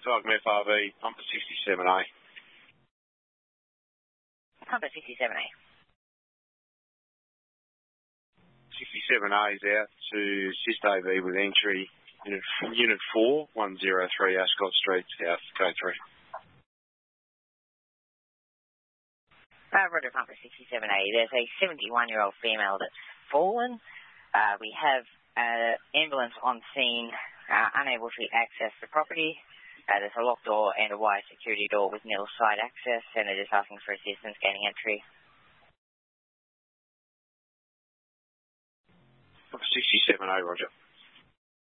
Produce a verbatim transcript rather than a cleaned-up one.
Tiger F R V, pump for sixty-seven A. Pump for sixty-seven A. sixty-seven A is out to Assist A V with entry, unit, unit four, one oh three Ascot Street, South, K three. Uh, Roger, pump for sixty-seven A. There's a seventy-one-year-old female that's fallen. Uh, we have an uh, ambulance on scene, uh, unable to access the property. Uh, there's a locked door and a wire security door with nil side access, and they're just asking for assistance gaining entry. sixty-seven A, Roger.